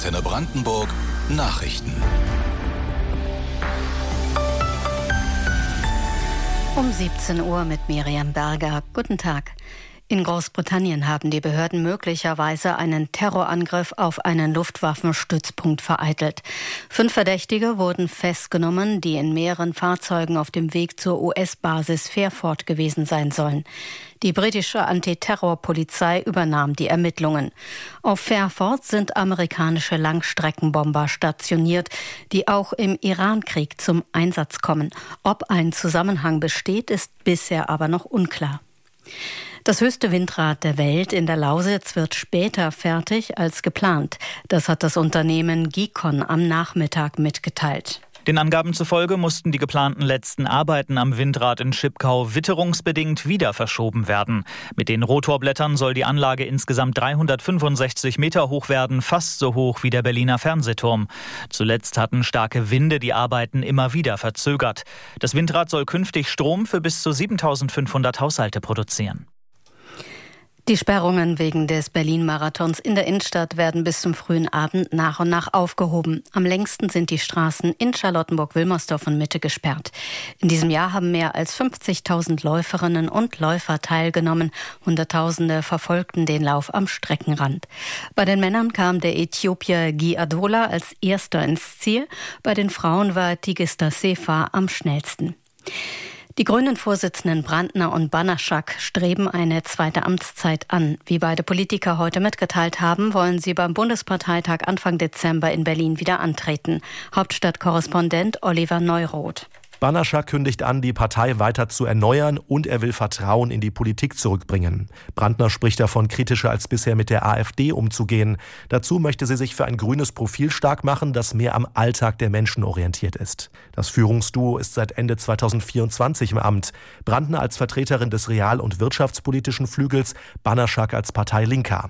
Antenne Brandenburg Nachrichten. Um 17 Uhr mit Miriam Berger. Guten Tag. In Großbritannien haben die Behörden möglicherweise einen Terrorangriff auf einen Luftwaffenstützpunkt vereitelt. 5 Verdächtige wurden festgenommen, die in mehreren Fahrzeugen auf dem Weg zur US-Basis Fairford gewesen sein sollen. Die britische Antiterrorpolizei übernahm die Ermittlungen. Auf Fairford sind amerikanische Langstreckenbomber stationiert, die auch im Irankrieg zum Einsatz kommen. Ob ein Zusammenhang besteht, ist bisher aber noch unklar. Das höchste Windrad der Welt in der Lausitz wird später fertig als geplant. Das hat das Unternehmen GICON am Nachmittag mitgeteilt. Den Angaben zufolge mussten die geplanten letzten Arbeiten am Windrad in Schipkau witterungsbedingt wieder verschoben werden. Mit den Rotorblättern soll die Anlage insgesamt 365 Meter hoch werden, fast so hoch wie der Berliner Fernsehturm. Zuletzt hatten starke Winde die Arbeiten immer wieder verzögert. Das Windrad soll künftig Strom für bis zu 7.500 Haushalte produzieren. Die Sperrungen wegen des Berlin-Marathons in der Innenstadt werden bis zum frühen Abend nach und nach aufgehoben. Am längsten sind die Straßen in Charlottenburg-Wilmersdorf und Mitte gesperrt. In diesem Jahr haben mehr als 50.000 Läuferinnen und Läufer teilgenommen. Hunderttausende verfolgten den Lauf am Streckenrand. Bei den Männern kam der Äthiopier Guy Adola als erster ins Ziel. Bei den Frauen war Tigista Sefa am schnellsten. Die Grünen-Vorsitzenden Brandner und Banaszak streben eine zweite Amtszeit an. Wie beide Politiker heute mitgeteilt haben, wollen sie beim Bundesparteitag Anfang Dezember in Berlin wieder antreten. Hauptstadtkorrespondent Oliver Neuroth. Banaszak kündigt an, die Partei weiter zu erneuern und er will Vertrauen in die Politik zurückbringen. Brandner spricht davon, kritischer als bisher mit der AfD umzugehen. Dazu möchte sie sich für ein grünes Profil stark machen, das mehr am Alltag der Menschen orientiert ist. Das Führungsduo ist seit Ende 2024 im Amt. Brandner als Vertreterin des real- und wirtschaftspolitischen Flügels, Banaszak als Parteilinker.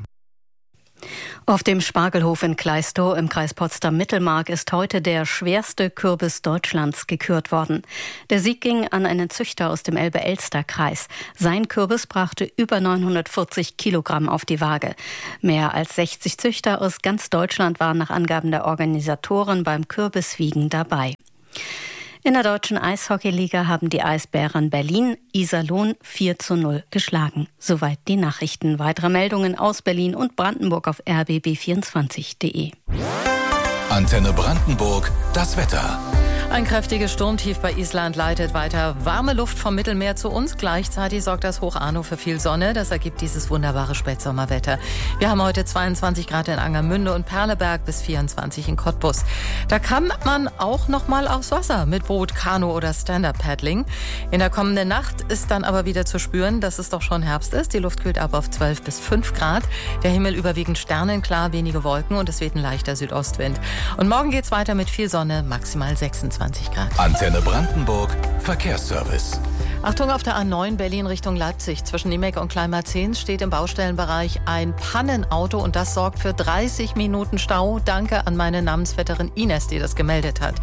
Auf dem Spargelhof in Kleistow im Kreis Potsdam-Mittelmark ist heute der schwerste Kürbis Deutschlands gekürt worden. Der Sieg ging an einen Züchter aus dem Elbe-Elster-Kreis. Sein Kürbis brachte über 940 Kilogramm auf die Waage. Mehr als 60 Züchter aus ganz Deutschland waren nach Angaben der Organisatoren beim Kürbiswiegen dabei. In der deutschen Eishockeyliga haben die Eisbären Berlin Iserlohn 4:0 geschlagen. Soweit die Nachrichten. Weitere Meldungen aus Berlin und Brandenburg auf rbb24.de. Antenne Brandenburg, das Wetter. Ein kräftiges Sturmtief bei Island leitet weiter warme Luft vom Mittelmeer zu uns. Gleichzeitig sorgt das Hoch Arno für viel Sonne. Das ergibt dieses wunderbare Spätsommerwetter. Wir haben heute 22 Grad in Angermünde und Perleberg bis 24 in Cottbus. Da kann man auch noch mal aufs Wasser mit Boot, Kanu oder Stand-Up-Paddling. In der kommenden Nacht ist dann aber wieder zu spüren, dass es doch schon Herbst ist. Die Luft kühlt ab auf 12 bis 5 Grad. Der Himmel überwiegend sternenklar, wenige Wolken und es weht ein leichter Südostwind. Und morgen geht's weiter mit viel Sonne, maximal 26 Grad. Antenne Brandenburg Verkehrsservice. Achtung, auf der A9 Berlin Richtung Leipzig. Zwischen Niemek und Kleinmarzehns steht im Baustellenbereich ein Pannenauto und das sorgt für 30 Minuten Stau. Danke an meine Namensvetterin Ines, die das gemeldet hat.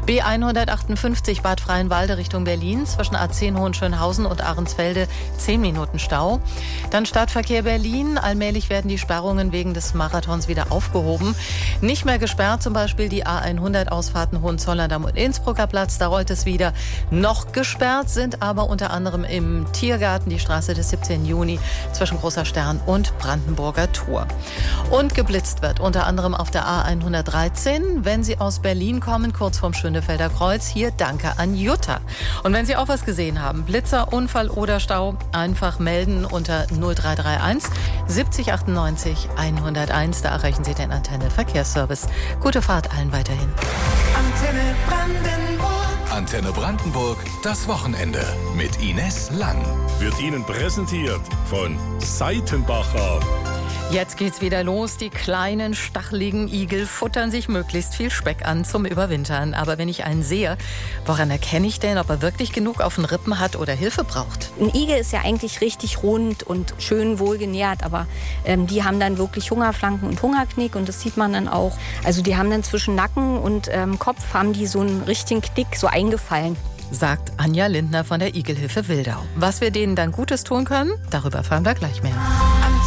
B158 Bad Freienwalde Richtung Berlin. Zwischen A10 Hohenschönhausen und Ahrensfelde 10 Minuten Stau. Dann Stadtverkehr Berlin. Allmählich werden die Sperrungen wegen des Marathons wieder aufgehoben. Nicht mehr gesperrt zum Beispiel die A100 Ausfahrten Hohenzollern und Innsbrucker Platz. Da rollt es wieder. Noch gesperrt sind aber unter anderem im Tiergarten die Straße des 17. Juni zwischen Großer Stern und Brandenburger Tor. Und geblitzt wird unter anderem auf der A113. Wenn Sie aus Berlin kommen, kurz vorm Schönefelder Kreuz, hier danke an Jutta. Und wenn Sie auch was gesehen haben, Blitzer, Unfall oder Stau, einfach melden unter 0331 70 98 101. Da erreichen Sie den Antenne Verkehrsservice. Gute Fahrt allen weiterhin. Antenne Brandenburg. Antenne Brandenburg, das Wochenende mit Ines Lang. Wird Ihnen präsentiert von Seitenbacher. Jetzt geht's wieder los. Die kleinen, stacheligen Igel futtern sich möglichst viel Speck an zum Überwintern. Aber wenn ich einen sehe, woran erkenne ich denn, ob er wirklich genug auf den Rippen hat oder Hilfe braucht? Ein Igel ist ja eigentlich richtig rund und schön wohlgenährt, aber die haben dann wirklich Hungerflanken und Hungerknick und das sieht man dann auch. Also die haben dann zwischen Nacken und Kopf haben die so einen richtigen Knick, so eingefallen. Sagt Anja Lindner von der Igelhilfe Wildau. Was wir denen dann Gutes tun können, darüber erfahren wir gleich mehr.